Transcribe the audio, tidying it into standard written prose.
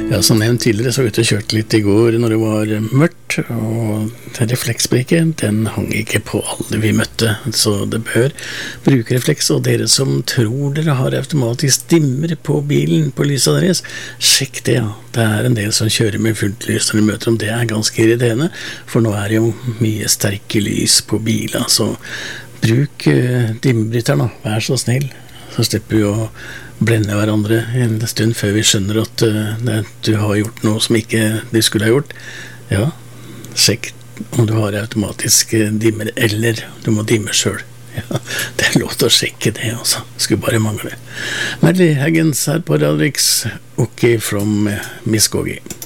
Ja, som nevnt tidligere så var jeg ute og kjørte litt I går når det var mørkt, og refleksbrikken, den hang ikke på alle vi møtte, så det bør bruke refleks, og dere som tror dere har automatisk dimmer på bilen på lyset deres, sjekk det, ja. Det en del som kjører med fullt lys når de møter dem, det ganske irriterende, for nå det jo mye sterke lys på bilen, så bruk dimmebryter nå, vær så snill, så slipper vi å blende hverandre en stund før vi skjønner at du har gjort noe som ikke du skulle ha gjort. Ja, sjekk om du har automatisk dimmer, eller du må dimme selv. Ja, det lov til å sjekke det også, skulle bare mangle. Medley Haggins her på Radio X, OK from Muskogee.